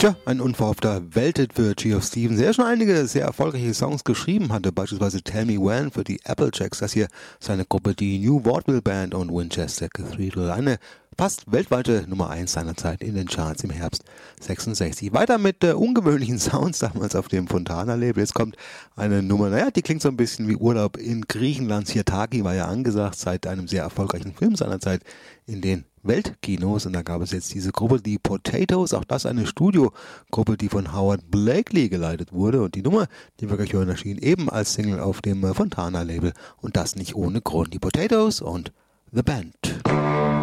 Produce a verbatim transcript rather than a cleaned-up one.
Tja, ein unverhoffter Welthit für Geoff Stevens, der schon einige sehr erfolgreiche Songs geschrieben hatte, beispielsweise Tell Me When für die Applejacks, das hier seine Gruppe, die New Vaudeville Band und Winchester Cathedral, eine fast weltweite Nummer eins seiner Zeit in den Charts im Herbst sechsundsechzig. Weiter mit äh, ungewöhnlichen Sounds damals auf dem Fontana-Label. Jetzt kommt eine Nummer, naja, die klingt so ein bisschen wie Urlaub in Griechenland. Sirtaki war ja angesagt seit einem sehr erfolgreichen Film seiner Zeit in den Weltkinos, und da gab es jetzt diese Gruppe, die Potatoes, auch das eine Studiogruppe, die von Howard Blakely geleitet wurde, und die Nummer, die wir gleich hören, erschien eben als Single auf dem Fontana-Label, und das nicht ohne Grund. Die Potatoes und The Band.